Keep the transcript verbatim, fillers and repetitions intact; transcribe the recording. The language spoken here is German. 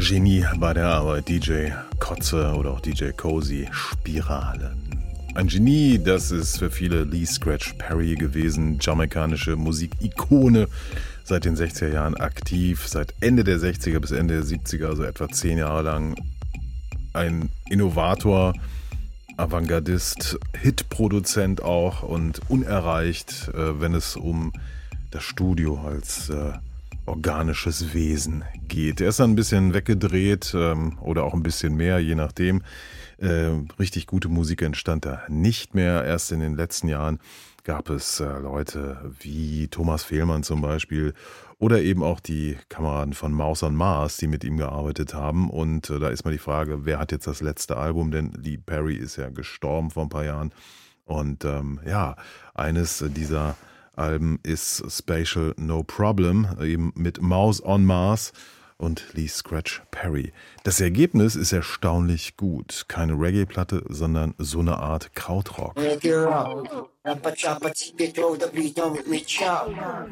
Genie bei der Arbeit, D J Kotze oder auch D J Cozy, Spiralen. Ein Genie, das ist für viele Lee Scratch Perry gewesen, jamaikanische Musikikone, seit den sechziger Jahren aktiv, seit Ende der sechziger bis Ende der siebziger, also etwa zehn Jahre lang ein Innovator, Avantgardist, Hitproduzent auch und unerreicht, äh, wenn es um das Studio als äh, organisches Wesen geht. Er ist dann ein bisschen weggedreht ähm, oder auch ein bisschen mehr, je nachdem. Äh, richtig gute Musik entstand da nicht mehr. Erst in den letzten Jahren gab es äh, Leute wie Thomas Fehlmann zum Beispiel oder eben auch die Kameraden von Mouse on Mars, die mit ihm gearbeitet haben. Und äh, da ist mal die Frage, wer hat jetzt das letzte Album? Denn Lee Perry ist ja gestorben vor ein paar Jahren. Und ähm, ja, eines dieser Alben ist Spatial No Problem, eben mit Mouse on Mars und Lee Scratch Perry. Das Ergebnis ist erstaunlich gut. Keine Reggae-Platte, sondern so eine Art Krautrock.